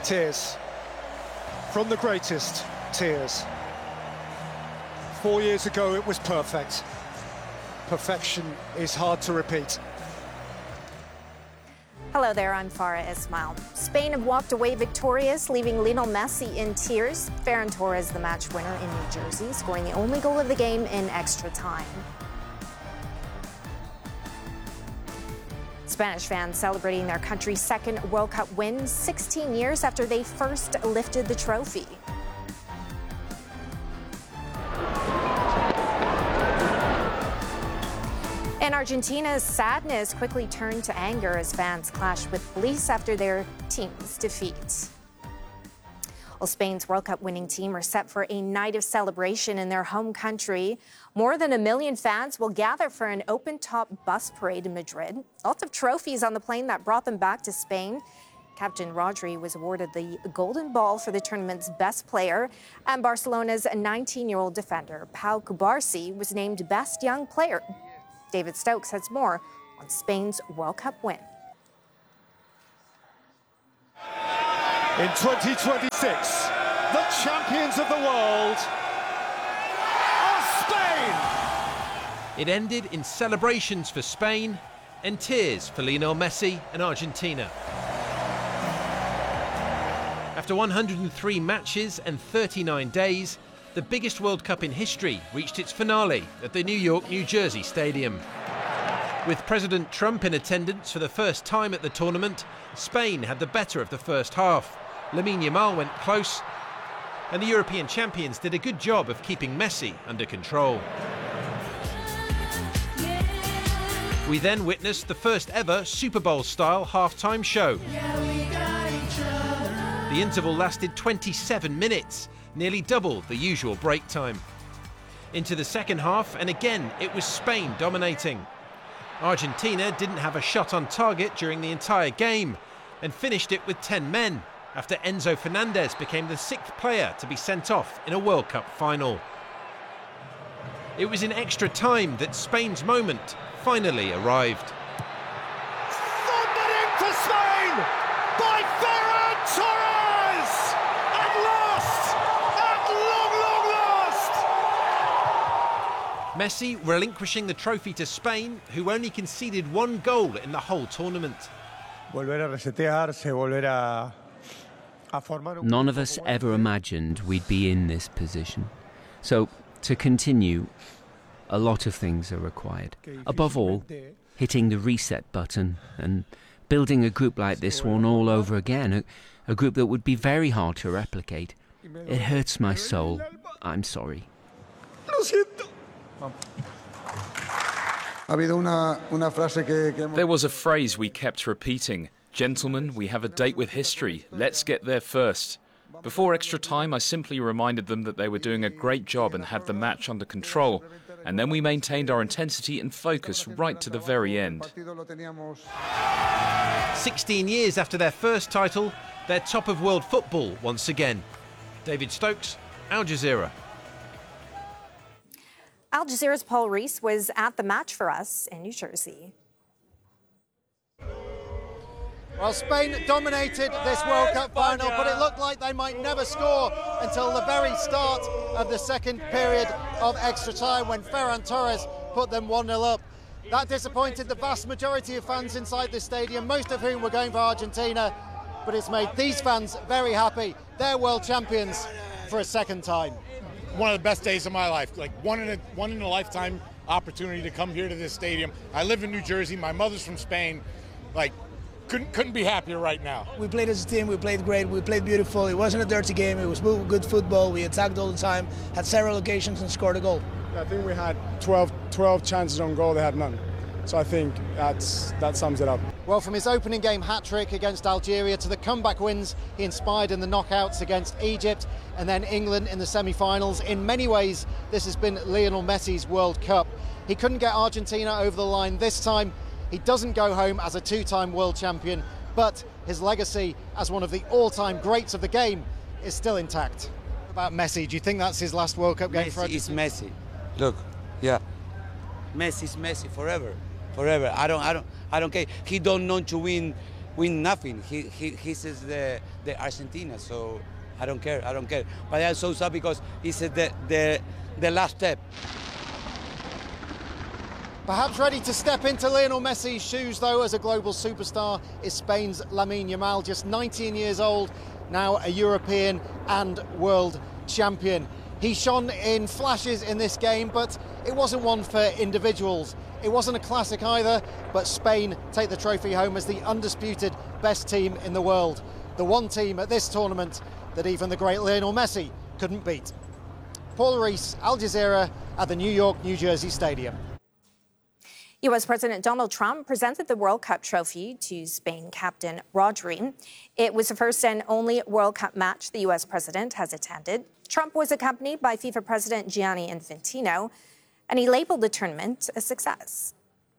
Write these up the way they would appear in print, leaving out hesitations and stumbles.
Tears. From the greatest, tears. 4 years ago, it was perfect. Perfection is hard to repeat. Hello there, I'm Farah Ismail. Spain have walked away victorious, leaving Lionel Messi in tears. Ferran Torres, the match winner in New Jersey, scoring the only goal of the game in extra time. Spanish fans celebrating their country's second World Cup win 16 years after they first lifted the trophy. And Argentina's sadness quickly turned to anger as fans clashed with police after their team's defeat. Well, Spain's World Cup winning team are set for a night of celebration in their home country. More than 1 million fans will gather for an open-top bus parade in Madrid. Lots of trophies on the plane that brought them back to Spain. Captain Rodri was awarded the Golden Ball for the tournament's best player, and Barcelona's 19-year-old defender, Pau Cubarsí, was named Best Young Player. David Stokes has more on Spain's World Cup win. In 2026, the champions of the world are Spain! It ended in celebrations for Spain and tears for Lionel Messi and Argentina. After 103 matches and 39 days, the biggest World Cup in history reached its finale at the New York, New Jersey Stadium. With President Trump in attendance for the first time at the tournament, Spain had the better of the first half. Lamine Yamal went close, and the European champions did a good job of keeping Messi under control. We then witnessed the first ever Super Bowl-style halftime show. The interval lasted 27 minutes, nearly double the usual break time. Into the second half, and again it was Spain dominating. Argentina didn't have a shot on target during the entire game and finished it with 10 men after Enzo Fernandez became the 6th player to be sent off in a World Cup final. It was in extra time that Spain's moment finally arrived. Thundered into Spain by Ferran Torres! At last! At long, long last! Messi relinquishing the trophy to Spain, who only conceded 1 goal in the whole tournament. None of us ever imagined we'd be in this position. So, to continue, a lot of things are required. Above all, hitting the reset button and building a group like this one all over again, a group that would be very hard to replicate. It hurts my soul. I'm sorry. There was a phrase we kept repeating. Gentlemen, we have a date with history. Let's get there first. Before extra time, I simply reminded them that they were doing a great job and had the match under control. And then we maintained our intensity and focus right to the very end. 16 years after their first title, they're top of world football once again. David Stokes, Al Jazeera. Al Jazeera's Paul Rees was at the match for us in New Jersey. Well, Spain dominated this World Cup final, but it looked like they might never score until the very start of the second period of extra time when Ferran Torres put them 1-0 up. That disappointed the vast majority of fans inside the stadium, most of whom were going for Argentina, but it's made these fans very happy. They're world champions for a second time. One of the best days of my life, like one in a lifetime opportunity to come here to this stadium. I live in New Jersey, my mother's from Spain, couldn't be happier right now. We played as a team, we played great, we played beautiful. It wasn't a dirty game, it was good football. We attacked all the time, had several occasions and scored a goal. I think we had 12 chances on goal, they had none. So I think that sums it up. Well, from his opening game hat-trick against Algeria to the comeback wins he inspired in the knockouts against Egypt and then England in the semi-finals, in many ways this has been Lionel Messi's World Cup. He couldn't get Argentina over the line this time. He doesn't go home as a 2-time world champion, but his legacy as one of the all-time greats of the game is still intact. About Messi, do you think that's his last World Cup game for Argentina? Messi is Messi. Look, yeah. Messi is Messi forever. I don't care. He don't know to win win nothing. He says the Argentina, so I don't care. But I'm so sad because he said the last step. Perhaps ready to step into Lionel Messi's shoes, though, as a global superstar, is Spain's Lamine Yamal, just 19 years old, now a European and world champion. He shone in flashes in this game, but it wasn't one for individuals. It wasn't a classic either, but Spain take the trophy home as the undisputed best team in the world. The one team at this tournament that even the great Lionel Messi couldn't beat. Paul Rees, Al Jazeera at the New York, New Jersey Stadium. U.S. President Donald Trump presented the World Cup trophy to Spain captain Rodri. It was the first and only World Cup match the U.S. president has attended. Trump was accompanied by FIFA President Gianni Infantino, and he labeled the tournament a success.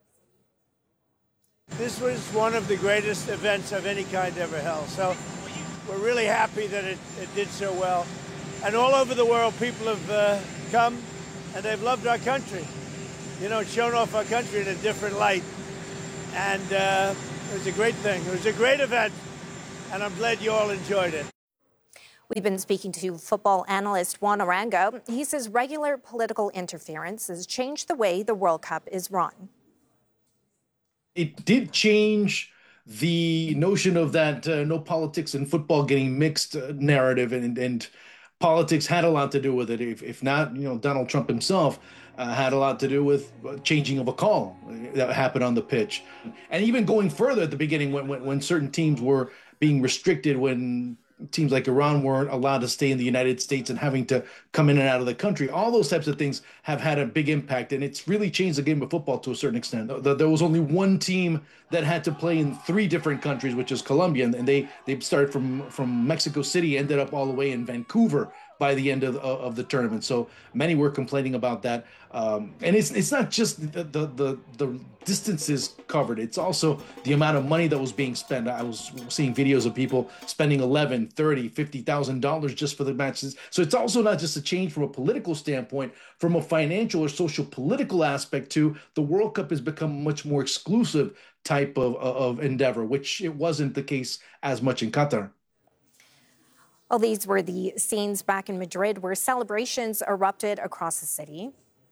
This was one of the greatest events of any kind ever held, so we're really happy that it did so well. And all over the world, people have come, and they've loved our country. You know, it's shown off our country in a different light. And it was a great thing. It was a great event, and I'm glad you all enjoyed it. We've been speaking to football analyst Juan Arango. He says regular political interference has changed the way the World Cup is run. It did change the notion of that no politics and football getting mixed narrative, and politics had a lot to do with it. If not, Donald Trump himself had a lot to do with changing of a call that happened on the pitch. And even going further at the beginning, when certain teams were being restricted, when teams like Iran weren't allowed to stay in the United States and having to come in and out of the country, all those types of things have had a big impact. And it's really changed the game of football to a certain extent. There was only one team that had to play in 3 different countries, which is Colombia. And they started from Mexico City, ended up all the way in Vancouver by the end of the tournament. So many were complaining about that. And it's not just the distances covered. It's also the amount of money that was being spent. I was seeing videos of people spending $11,000, $30,000, $50,000 just for the matches. So it's also not just a change from a political standpoint, from a financial or social political aspect too. The World Cup has become a much more exclusive type of endeavor, which it wasn't the case as much in Qatar. Well, these were the scenes back in Madrid where celebrations erupted across the city.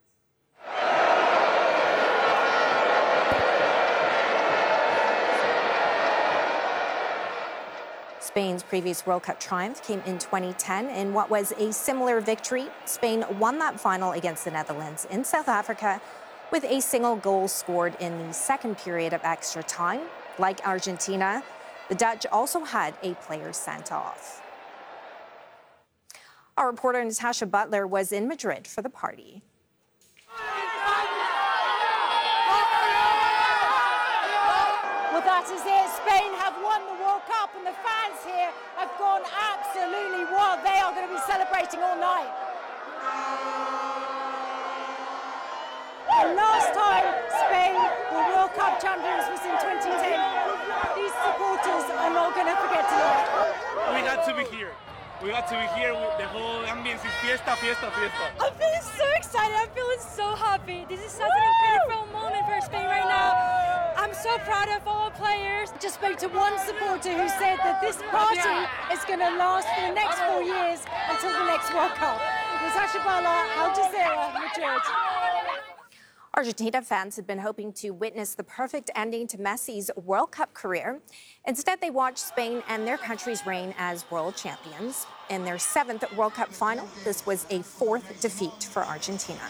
Spain's previous World Cup triumph came in 2010 in what was a similar victory. Spain won that final against the Netherlands in South Africa with a single goal scored in the second period of extra time. Like Argentina, the Dutch also had a player sent off. Our reporter Natasha Butler was in Madrid for the party. Well, that is it. Spain have won the World Cup, and the fans here have gone absolutely wild. They are going to be celebrating all night. The last time Spain were World Cup champions was in 2010. These supporters are not going to forget tonight. We had to be here. We got to be here with the whole ambience is fiesta, fiesta, fiesta. I'm feeling so excited. I'm feeling so happy. This is such an incredible moment for Spain right now. I'm so proud of all players. Just spoke to one supporter who said that this party is going to last for the next 4 years until the next World Cup. Natasha Butler, Al Jazeera, Madrid. Argentina fans had been hoping to witness the perfect ending to Messi's World Cup career. Instead, they watched Spain end their country's reign as world champions. In their 7th World Cup final, this was a 4th defeat for Argentina.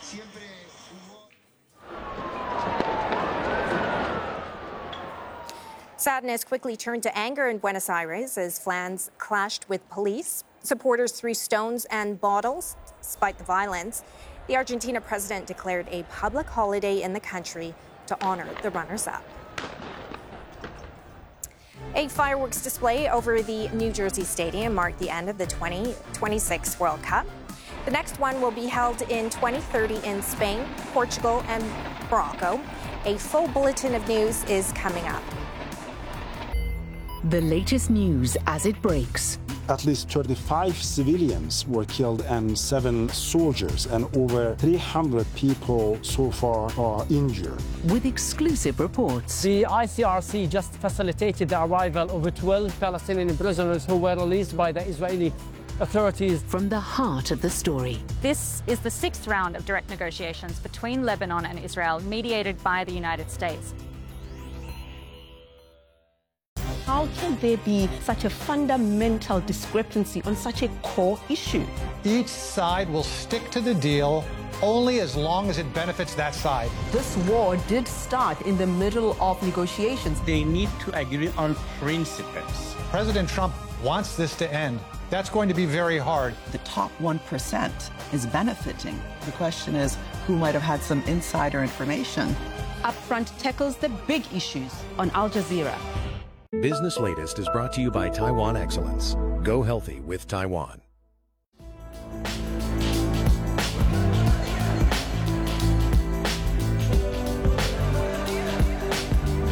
Sadness quickly turned to anger in Buenos Aires as fans clashed with police. Supporters threw stones and bottles. Despite the violence, the Argentina president declared a public holiday in the country to honor the runners-up. A fireworks display over the New Jersey Stadium marked the end of the 2026 World Cup. The next one will be held in 2030 in Spain, Portugal, and Morocco. A full bulletin of news is coming up. The latest news as it breaks. At least 35 civilians were killed and 7 soldiers, and over 300 people so far are injured. With exclusive reports. The ICRC just facilitated the arrival of 12 Palestinian prisoners who were released by the Israeli authorities. From the heart of the story. This is the 6th round of direct negotiations between Lebanon and Israel, mediated by the United States. How can there be such a fundamental discrepancy on such a core issue? Each side will stick to the deal only as long as it benefits that side. This war did start in the middle of negotiations. They need to agree on principles. President Trump wants this to end. That's going to be very hard. The top 1% is benefiting. The question is, who might have had some insider information? Upfront tackles the big issues on Al Jazeera. Business Latest is brought to you by Taiwan Excellence. Go healthy with Taiwan.